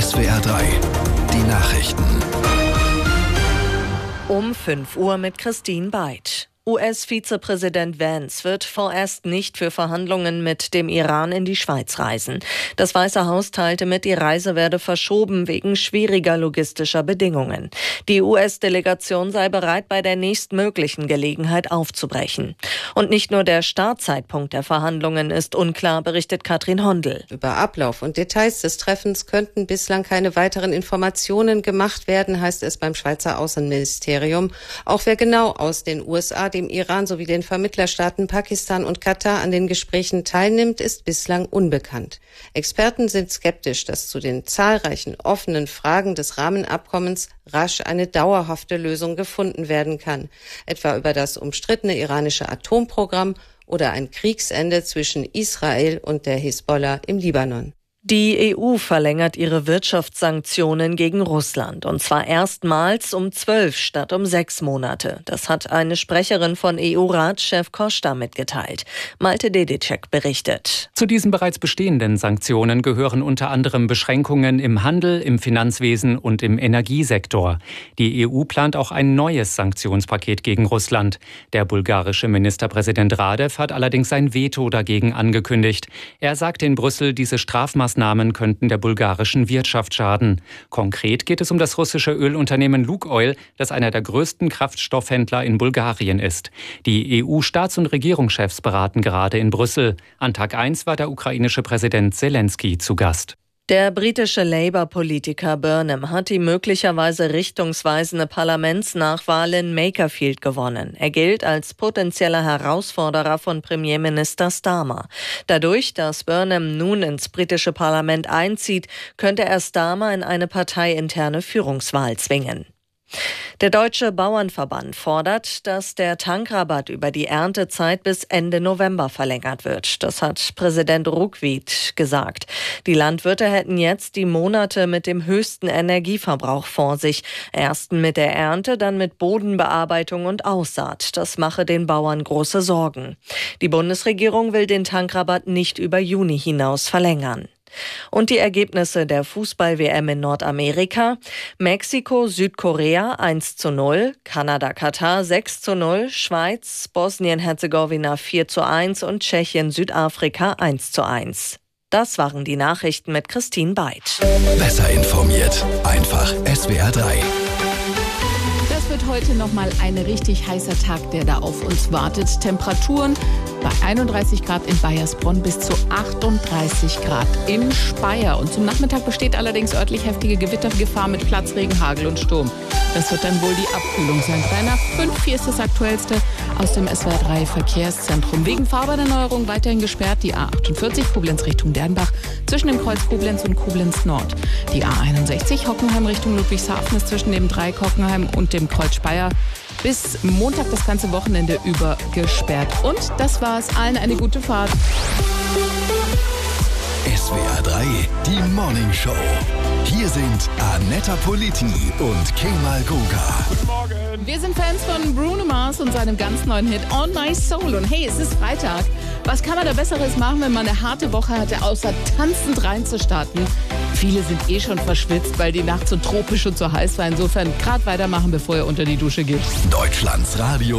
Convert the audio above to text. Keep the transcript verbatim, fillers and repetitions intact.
S W R drei, die Nachrichten. Um fünf Uhr mit Christine Beid. U S-Vizepräsident Vance wird vorerst nicht für Verhandlungen mit dem Iran in die Schweiz reisen. Das Weiße Haus teilte mit, die Reise werde verschoben wegen schwieriger logistischer Bedingungen. Die U S-Delegation sei bereit, bei der nächstmöglichen Gelegenheit aufzubrechen. Und nicht nur der Startzeitpunkt der Verhandlungen ist unklar, berichtet Katrin Hondel. Über Ablauf und Details des Treffens könnten bislang keine weiteren Informationen gemacht werden, heißt es beim Schweizer Außenministerium. Auch wer genau aus den U S A, dem Iran sowie den Vermittlerstaaten Pakistan und Katar an den Gesprächen teilnimmt, ist bislang unbekannt. Experten sind skeptisch, dass zu den zahlreichen offenen Fragen des Rahmenabkommens rasch eine dauerhafte Lösung gefunden werden kann, etwa über das umstrittene iranische Atomprogramm oder ein Kriegsende zwischen Israel und der Hisbollah im Libanon. Die E U verlängert ihre Wirtschaftssanktionen gegen Russland, und zwar erstmals um zwölf statt um sechs Monate. Das hat eine Sprecherin von E U-Ratschef Costa mitgeteilt. Malte Dedicek berichtet. Zu diesen bereits bestehenden Sanktionen gehören unter anderem Beschränkungen im Handel, im Finanzwesen und im Energiesektor. Die E U plant auch ein neues Sanktionspaket gegen Russland. Der bulgarische Ministerpräsident Radev hat allerdings sein Veto dagegen angekündigt. Er sagt in Brüssel, diese Strafmaßnahmen Maßnahmen könnten der bulgarischen Wirtschaft schaden. Konkret geht es um das russische Ölunternehmen Lukoil, das einer der größten Kraftstoffhändler in Bulgarien ist. Die E U-Staats- und Regierungschefs beraten gerade in Brüssel. An Tag eins war der ukrainische Präsident Zelensky zu Gast. Der britische Labour-Politiker Burnham hat die möglicherweise richtungsweisende Parlamentsnachwahl in Makerfield gewonnen. Er gilt als potenzieller Herausforderer von Premierminister Starmer. Dadurch, dass Burnham nun ins britische Parlament einzieht, könnte er Starmer in eine parteiinterne Führungswahl zwingen. Der Deutsche Bauernverband fordert, dass der Tankrabatt über die Erntezeit bis Ende November verlängert wird. Das hat Präsident Ruckwied gesagt. Die Landwirte hätten jetzt die Monate mit dem höchsten Energieverbrauch vor sich. Erst mit der Ernte, dann mit Bodenbearbeitung und Aussaat. Das mache den Bauern große Sorgen. Die Bundesregierung will den Tankrabatt nicht über Juni hinaus verlängern. Und die Ergebnisse der Fußball-W M in Nordamerika: Mexiko, Südkorea eins zu null, Kanada, Katar sechs zu null, Schweiz, Bosnien-Herzegowina vier zu eins und Tschechien, Südafrika eins zu eins. Das waren die Nachrichten mit Christine Beid. Besser informiert, einfach S W R drei. Das wird heute nochmal ein richtig heißer Tag, der da auf uns wartet. Temperaturen bei einunddreißig Grad in Baiersbronn bis zu achtunddreißig Grad in Speyer. Und zum Nachmittag besteht allerdings örtlich heftige Gewittergefahr mit Platzregen, Hagel und Sturm. Das wird dann wohl die Abkühlung sein. drei nach fünf, hier ist das Aktuellste aus dem S W R drei Verkehrszentrum. Wegen Fahrbahnerneuerung weiterhin gesperrt die A achtundvierzig Koblenz Richtung Dernbach zwischen dem Kreuz Koblenz und Koblenz Nord. Die A einundsechzig Hockenheim Richtung Ludwigshafen ist zwischen dem Dreieck Hockenheim und dem Kreuz Speyer bis Montag das ganze Wochenende über gesperrt. Und das war's. Allen eine gute Fahrt. S W R drei, die Morning Show. Hier sind Annetta Politi und Kemal Goga. Guten Morgen. Wir sind Fans von Bruno Mars und seinem ganz neuen Hit On My Soul. Und hey, es ist Freitag. Was kann man da Besseres machen, wenn man eine harte Woche hatte, außer tanzend reinzustarten? Viele sind eh schon verschwitzt, weil die Nacht so tropisch und so heiß war. Insofern gerade weitermachen, bevor ihr unter die Dusche geht. Deutschlands Radio